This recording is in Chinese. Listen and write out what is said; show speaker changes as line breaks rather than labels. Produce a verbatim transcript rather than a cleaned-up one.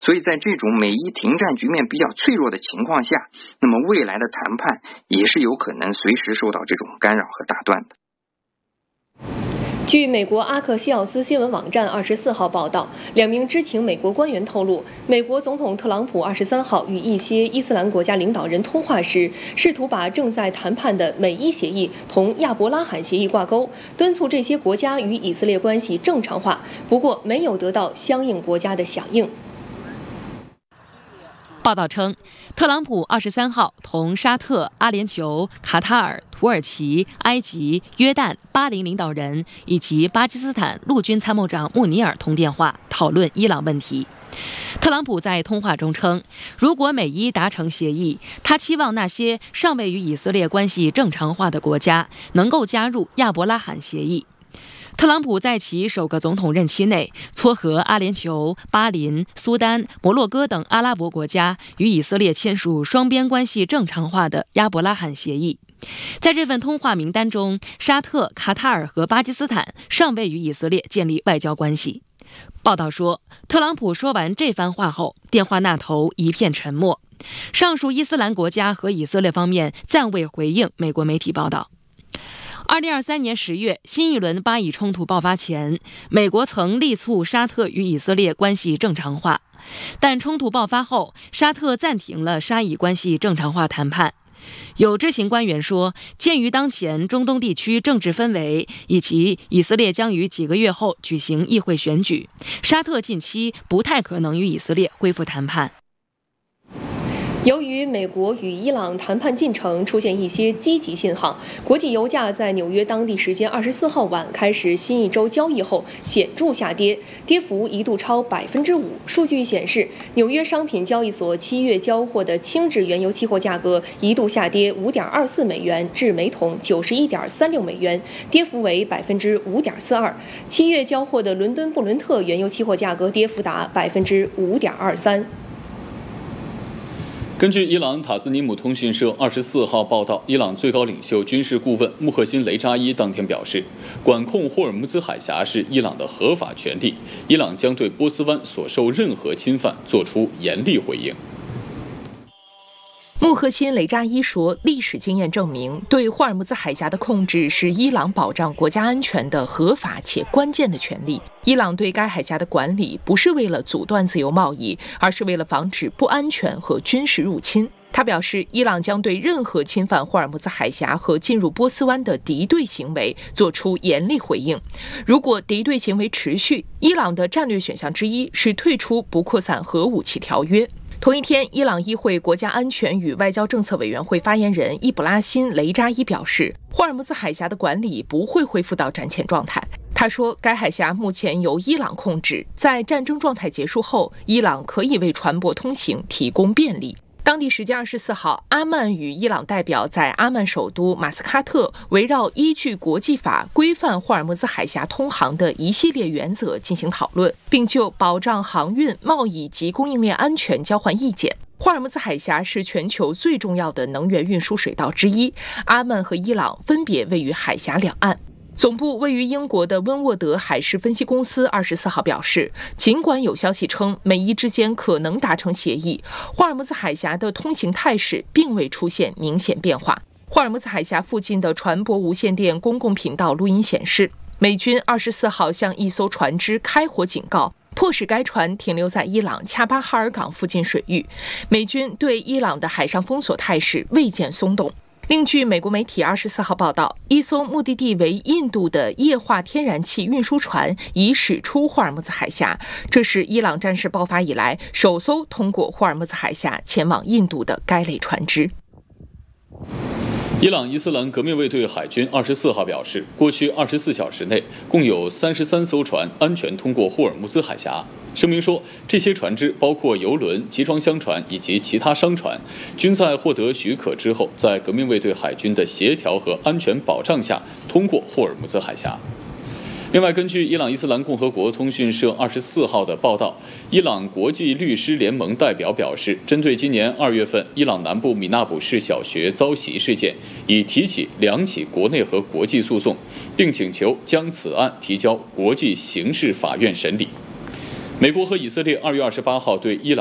所以在这种美伊停战局面比较脆弱的情况下，那么未来的谈判也是有可能随时受到这种干扰和打断的。
据美国阿克西奥斯新闻网站二十四号报道，两名知情美国官员透露，美国总统特朗普二十三号与一些伊斯兰国家领导人通话时，试图把正在谈判的美伊协议同亚伯拉罕协议挂钩，敦促这些国家与以色列关系正常化，不过没有得到相应国家的响应。
报道称，特朗普二十三号同沙特、阿联酋、卡塔尔、土耳其、埃及、约旦、巴林领导人以及巴基斯坦陆军参谋长穆尼尔通电话，讨论伊朗问题。特朗普在通话中称，如果美伊达成协议，他期望那些尚未与以色列关系正常化的国家能够加入亚伯拉罕协议。特朗普在其首个总统任期内撮合阿联酋、巴林、苏丹、摩洛哥等阿拉伯国家与以色列签署双边关系正常化的亚伯拉罕协议。在这份通话名单中，沙特、卡塔尔和巴基斯坦尚未与以色列建立外交关系。报道说，特朗普说完这番话后，电话那头一片沉默。上述伊斯兰国家和以色列方面暂未回应美国媒体报道。二零二三年十月，新一轮巴以冲突爆发前，美国曾力促沙特与以色列关系正常化，但冲突爆发后，沙特暂停了沙以关系正常化谈判。有知情官员说，鉴于当前中东地区政治氛围以及以色列将于几个月后举行议会选举，沙特近期不太可能与以色列恢复谈判。
由于美国与伊朗谈判进程出现一些积极信号，国际油价在纽约当地时间二十四号晚开始新一周交易后显著下跌，跌幅一度超百分之五。数据显示，纽约商品交易所七月交货的轻质原油期货价格一度下跌五点二四美元至每桶九十一点三六美元，跌幅为百分之五点四二。七月交货的伦敦布伦特原油期货价格跌幅达百分之五点二三。
根据伊朗塔斯尼姆通讯社二十四号报道，伊朗最高领袖军事顾问穆赫辛雷扎伊当天表示，管控霍尔木兹海峡是伊朗的合法权利，伊朗将对波斯湾所受任何侵犯作出严厉回应。
穆赫辛雷扎伊说，历史经验证明，对霍尔木兹海峡的控制是伊朗保障国家安全的合法且关键的权利。伊朗对该海峡的管理不是为了阻断自由贸易，而是为了防止不安全和军事入侵。他表示，伊朗将对任何侵犯霍尔木兹海峡和进入波斯湾的敌对行为做出严厉回应。如果敌对行为持续，伊朗的战略选项之一是退出不扩散核武器条约。同一天，伊朗议会国家安全与外交政策委员会发言人伊卜拉辛·雷扎伊表示，霍尔木兹海峡的管理不会恢复到战前状态。他说，该海峡目前由伊朗控制，在战争状态结束后，伊朗可以为船舶通行提供便利。当地时间二十四号，阿曼与伊朗代表在阿曼首都马斯喀特围绕依据国际法规范霍尔木兹海峡通航的一系列原则进行讨论，并就保障航运、贸易及供应链安全交换意见。霍尔木兹海峡是全球最重要的能源运输水道之一，阿曼和伊朗分别位于海峡两岸。总部位于英国的温沃德海事分析公司二十四号表示，尽管有消息称美伊之间可能达成协议，霍尔木兹海峡的通行态势并未出现明显变化。霍尔木兹海峡附近的船舶无线电公共频道录音显示，美军二十四号向一艘船只开火警告，迫使该船停留在伊朗恰巴哈尔港附近水域。美军对伊朗的海上封锁态势未见松动。另据美国媒体二十四号报道，一艘目的地为印度的液化天然气运输船已驶出霍尔木兹海峡，这是伊朗战事爆发以来首艘通过霍尔木兹海峡前往印度的该类船只。
伊朗伊斯兰革命卫队海军二十四号表示，过去二十四小时内共有三十三艘船安全通过霍尔木兹海峡。声明说，这些船只包括油轮、集装箱船以及其他商船，均在获得许可之后，在革命卫队海军的协调和安全保障下通过霍尔木兹海峡。另外，根据伊朗伊斯兰共和国通讯社二十四号的报道，伊朗国际律师联盟代表表示，针对今年二月份伊朗南部米纳卜市小学遭袭事件，已提起两起国内和国际诉讼，并请求将此案提交国际刑事法院审理。 美国和以色列二月二十八号对伊朗